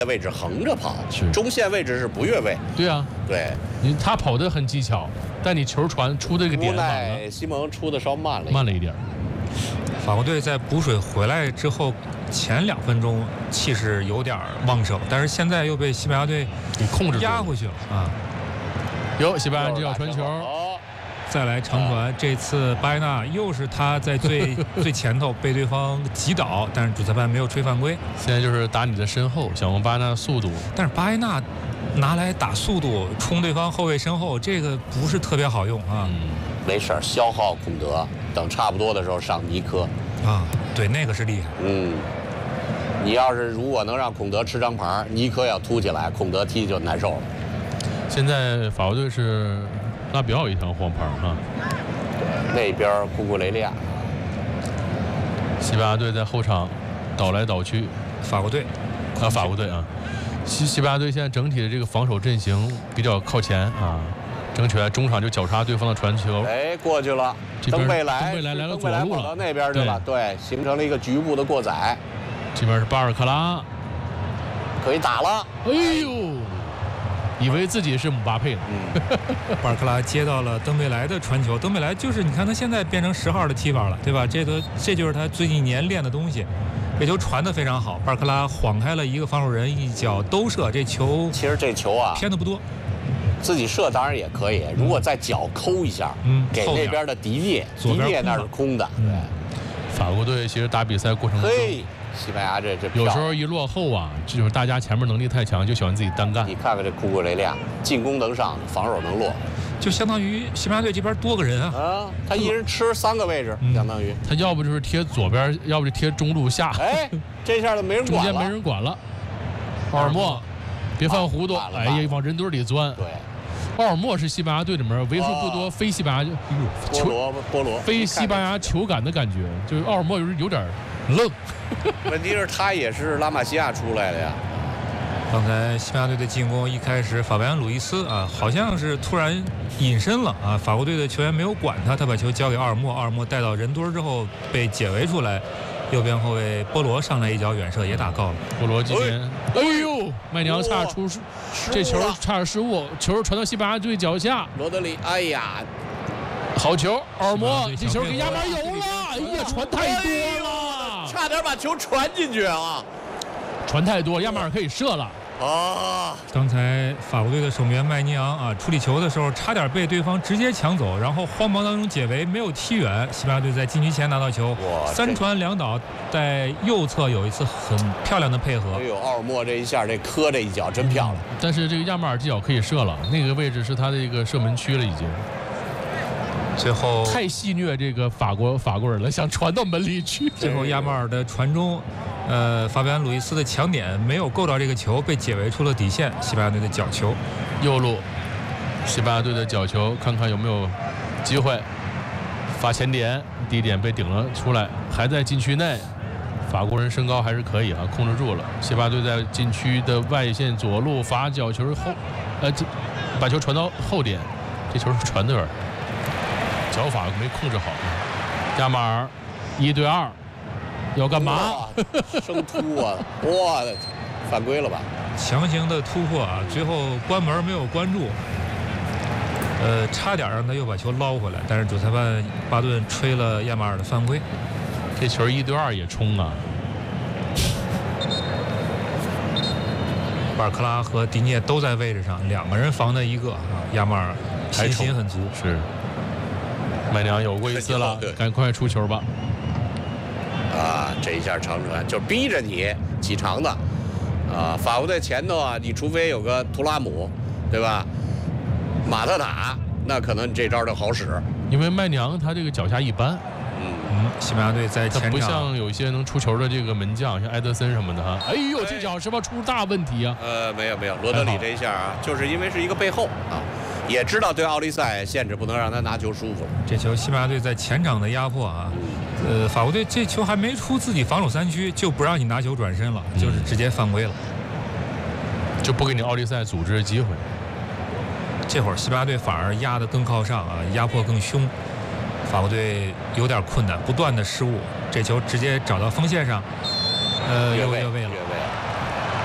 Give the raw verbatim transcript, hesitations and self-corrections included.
位置横着跑， 是中线位置是不越位。 对啊， 对， 你他跑得很技巧，但你球传出这个点无晚奈西蒙出的稍慢了， 慢了一点。 法国队在补水回来之后，前两分钟气势有点旺盛，但是现在又被西班牙队给控制住压回去了啊！ 有西班牙这脚传球。 再来长传，这次巴耶纳又是他在最最前头被对方击倒，但是主裁判没有吹犯规。 现在就是打你的身后，想用巴耶纳速度， 但是巴耶纳拿来打速度冲对方后卫身后，这个不是特别好用啊。 嗯， 没事，消耗孔德，等差不多的时候上尼科。 啊，对，那个是厉害。 嗯，你要是如果能让孔德吃张牌，尼科要突起来，孔德踢就难受了。 现在法国队是拉比奥一条黄牌哈， 那边库库雷利亚， 西班牙队在后场倒来倒去， 法国队啊，法国队啊，西西班牙队现在整体的这个防守阵型比较靠前啊，争取在中场就绞杀对方的传球。 哎，过去了，登贝莱， 登贝莱来了登贝莱跑到那边去了，对，形成了一个局部的过载。 这边是巴尔克拉， 可以打了。 哎呦！以为自己是姆巴佩了。 嗯， 巴尔克拉接到了登贝莱的传球，登贝莱就是你看他现在变成十号的踢法了，对吧？这都这就是他最近一年练的东西。这球传得非常好，巴尔克拉晃开了一个防守人，一脚兜射，这球其实这球啊偏的不多， 自己射当然也可以，如果再脚抠一下， 嗯， 给那边的迪涅，迪涅那是空的。 对， 法国队其实打比赛过程中。 西班牙这这有时候一落后啊，就是大家前面能力太强，就喜欢自己单干。 你看看这库库雷利亚，进攻能上，防守能落， 就相当于西班牙队这边多个人啊。 啊，他一人吃三个位置， 嗯、 相当于他要不就是贴左边，要不就贴中路下。 哎，这下就没人管了， 中间没人管了。奥尔莫，别犯糊涂，哎呀，往人堆里钻。 对， 奥尔莫是西班牙队里面为数不多非西班牙球，波罗波罗非西班牙球感的感觉，就是奥尔莫有有点愣。 问题是，他也是拉玛西亚出来的呀。 刚才西班牙队的进攻一开始，法比安·鲁伊斯啊，好像是突然隐身了啊，法国队的球员没有管他，他把球交给奥尔莫，奥尔莫带到人堆之后被解围出来，右边后卫波罗上来一脚远射也打高了。 波罗今天，哎呦，麦娘差点出这球差点失误，球传到西班牙队脚下。 罗德里，哎呀， 好球，奥尔莫这球给亚马有了，哎呀，传太多了。 差点把球传进去啊！ 传太多，亚马尔可以射了啊！ 刚才法国队的守门员麦尼昂啊，处理球的时候差点被对方直接抢走，然后慌忙当中解围，没有踢远。西班牙队在禁区前拿到球，三传两倒，在右侧有一次很漂亮的配合。 哎呦，奥尔莫这一下，这磕这一脚真漂亮。 嗯、但是这个亚马尔这脚可以射了，那个位置是他的一个射门区了，已经。 最后太戏谑这个法国法国人了，想传到门里去。 最后亚马尔的传中，呃，法比安·鲁伊斯的抢点没有够到这个球，被解围出了底线。西班牙队的角球， 右路，西班牙队的角球，看看有没有机会发前点，第一点被顶了出来，还在禁区内。法国人身高还是可以啊，控制住了。西班牙队在禁区的外线左路罚角球后，呃，把球传到后点，这球是传的有点。脚法没控制好，亚马尔一对二，要干嘛？ 生突啊！哇，犯规了吧？ 强行的突破啊，最后关门没有关住，呃，差点让他又把球捞回来，但是主裁判巴顿吹了亚马尔的犯规。 这球一对二也冲啊！ 巴尔克拉和迪涅都在位置上，两个人防的一个啊，亚马尔信心很足。 是。麦娘有过一次了，赶快出球吧！ 啊，这一下长传就逼着你起长的，啊，法国队前头啊，你除非有个图拉姆，对吧？马特塔，那可能这招就好使。 因为麦娘他这个脚下一般， 嗯嗯，西班牙队在前场不像有一些能出球的这个门将，像埃德森什么的哈。哎呦，这脚是不是出大问题啊？ 呃，没有没有，罗德里这一下啊，就是因为是一个背后啊。也知道对奥利赛限制，不能让他拿球舒服了。 这球西班牙队在前场的压迫啊，呃，法国队这球还没出自己防守三区，就不让你拿球转身了，就是直接犯规了， 就不给你奥利赛组织的机会。 这会儿西班牙队反而压得更靠上啊，压迫更凶，法国队有点困难，不断的失误，这球直接找到锋线上，呃， 越位越位了。 越位